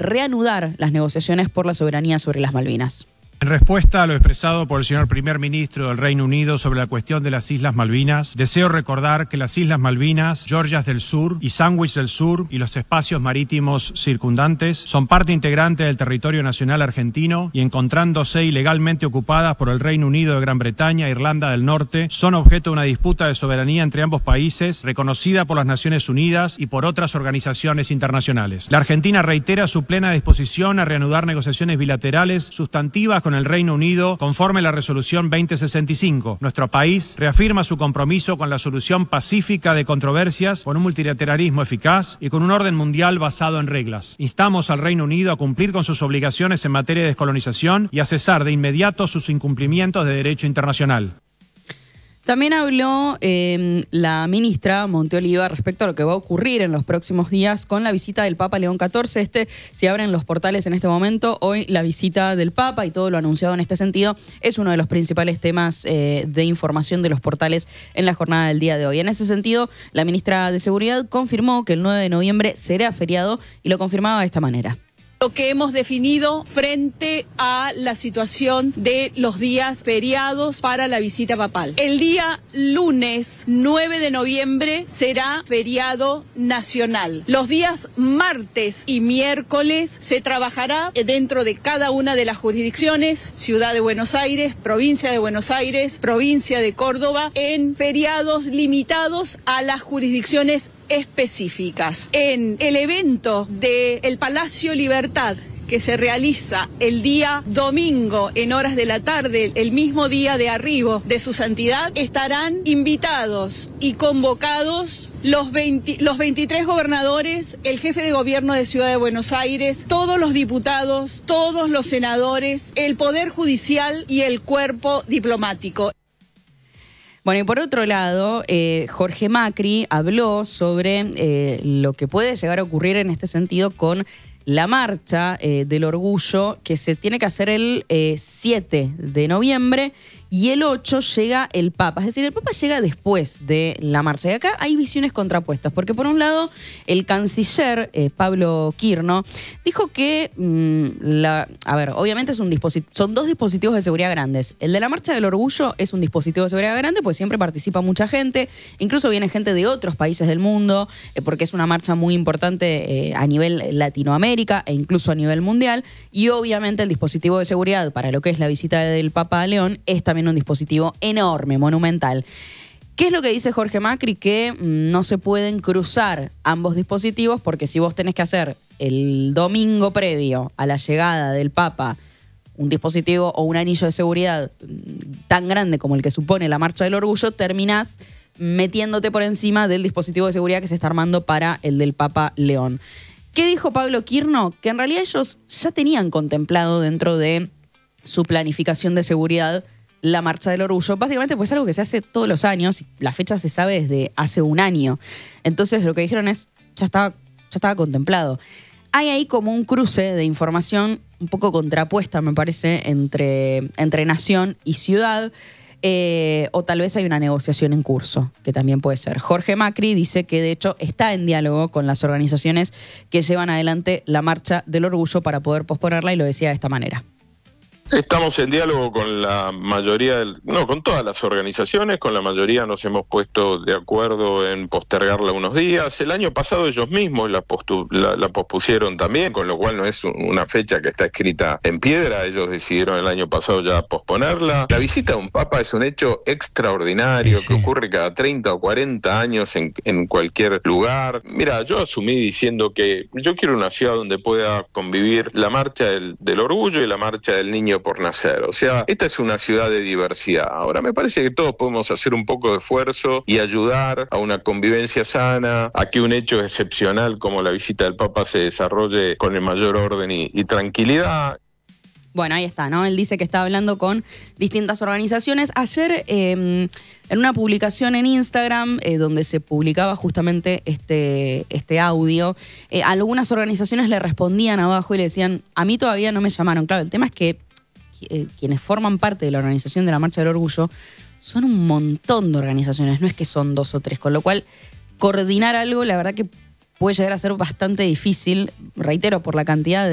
reanudar las negociaciones por la soberanía sobre las Malvinas. En respuesta a lo expresado por el señor primer ministro del Reino Unido sobre la cuestión de las Islas Malvinas, deseo recordar que las Islas Malvinas, Georgias del Sur y Sandwich del Sur y los espacios marítimos circundantes son parte integrante del territorio nacional argentino y, encontrándose ilegalmente ocupadas por el Reino Unido de Gran Bretaña e Irlanda del Norte, son objeto de una disputa de soberanía entre ambos países reconocida por las Naciones Unidas y por otras organizaciones internacionales. La Argentina reitera su plena disposición a reanudar negociaciones bilaterales sustantivas con el Reino Unido conforme a la resolución 2065. Nuestro país reafirma su compromiso con la solución pacífica de controversias, con un multilateralismo eficaz y con un orden mundial basado en reglas. Instamos al Reino Unido a cumplir con sus obligaciones en materia de descolonización y a cesar de inmediato sus incumplimientos de derecho internacional. También habló la ministra Monteoliva respecto a lo que va a ocurrir en los próximos días con la visita del Papa León XIV. Si abren los portales en este momento, hoy la visita del Papa y todo lo anunciado en este sentido es uno de los principales temas de información de los portales en la jornada del día de hoy. En ese sentido, la ministra de Seguridad confirmó que el 9 de noviembre será feriado y lo confirmaba de esta manera. Lo que hemos definido frente a la situación de los días feriados para la visita papal. El día lunes 9 de noviembre será feriado nacional. Los días martes y miércoles se trabajará dentro de cada una de las jurisdicciones, Ciudad de Buenos Aires, Provincia de Buenos Aires, Provincia de Córdoba, en feriados limitados a las jurisdicciones específicas. En el evento del Palacio Libertad, que se realiza el día domingo en horas de la tarde, el mismo día de arribo de su santidad, estarán invitados y convocados los 23 gobernadores, el jefe de gobierno de Ciudad de Buenos Aires, todos los diputados, todos los senadores, el Poder Judicial y el cuerpo diplomático. Bueno, y por otro lado, Jorge Macri habló sobre lo que puede llegar a ocurrir en este sentido con la marcha del orgullo que se tiene que hacer el 7 de noviembre y el 8 llega el Papa. Es decir, el Papa llega después de la marcha. Y acá hay visiones contrapuestas, porque por un lado el canciller Pablo Quirno dijo que, obviamente son dos dispositivos de seguridad grandes. El de la marcha del orgullo es un dispositivo de seguridad grande, pues siempre participa mucha gente, incluso viene gente de otros países del mundo, porque es una marcha muy importante a nivel Latinoamérica e incluso a nivel mundial. Y obviamente el dispositivo de seguridad para lo que es la visita del Papa a León es también un dispositivo enorme, monumental. ¿Qué es lo que dice Jorge Macri? Que no se pueden cruzar ambos dispositivos, porque si vos tenés que hacer el domingo previo a la llegada del Papa un dispositivo o un anillo de seguridad tan grande como el que supone la Marcha del Orgullo, terminás metiéndote por encima del dispositivo de seguridad que se está armando para el del Papa León. ¿Qué dijo Pablo Quirno? Que en realidad ellos ya tenían contemplado dentro de su planificación de seguridad la Marcha del Orgullo. Básicamente pues es algo que se hace todos los años, y la fecha se sabe desde hace un año. Entonces lo que dijeron es, ya estaba contemplado. Hay ahí como un cruce de información un poco contrapuesta, me parece, entre nación y ciudad, o tal vez hay una negociación en curso, que también puede ser. Jorge Macri dice que de hecho está en diálogo con las organizaciones que llevan adelante la Marcha del Orgullo para poder posponerla, y lo decía de esta manera. Estamos en diálogo con la mayoría, con todas las organizaciones, con la mayoría nos hemos puesto de acuerdo en postergarla unos días. El año pasado ellos mismos la pospusieron también, con lo cual no es una fecha que está escrita en piedra, ellos decidieron el año pasado ya posponerla. La visita de un papa es un hecho extraordinario, sí, que ocurre cada 30 o 40 años en cualquier lugar. Mira, yo asumí diciendo que yo quiero una ciudad donde pueda convivir la marcha del orgullo y la marcha del niño por nacer. O sea, esta es una ciudad de diversidad. Ahora, me parece que todos podemos hacer un poco de esfuerzo y ayudar a una convivencia sana, a que un hecho excepcional como la visita del Papa se desarrolle con el mayor orden y tranquilidad. Bueno, ahí está, ¿no? Él dice que está hablando con distintas organizaciones. Ayer, en una publicación en Instagram, donde se publicaba justamente este audio, algunas organizaciones le respondían abajo y le decían, a mí todavía no me llamaron. Claro, el tema es que quienes forman parte de la organización de la Marcha del Orgullo son un montón de organizaciones, no es que son 2 o 3, con lo cual coordinar algo, la verdad que puede llegar a ser bastante difícil, reitero, por la cantidad